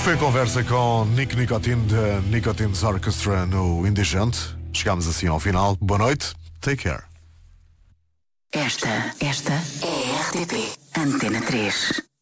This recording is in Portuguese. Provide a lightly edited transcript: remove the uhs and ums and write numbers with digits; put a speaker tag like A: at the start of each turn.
A: Foi a conversa com Nick Nicotine da Nicotine's Orchestra no Indigente. Chegámos assim ao final. Boa noite, take care.
B: Esta é a RTP Antena 3.